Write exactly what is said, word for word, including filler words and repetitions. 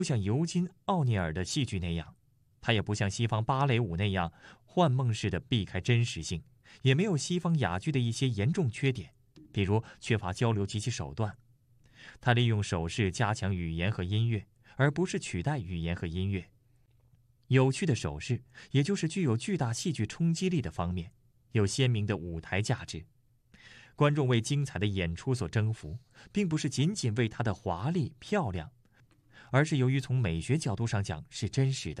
不像尤金·奥尼尔的戏剧那样，它也不像西方芭蕾舞那样幻梦式的避开真实性，也没有西方哑剧的一些严重缺点，比如缺乏交流及其手段。它利用手势加强语言和音乐，而不是取代语言和音乐。有趣的手势，也就是具有巨大戏剧冲击力的方面，有鲜明的舞台价值。观众为精彩的演出所征服，并不是仅仅为它的华丽漂亮，而是由于从美学角度上讲是真实的。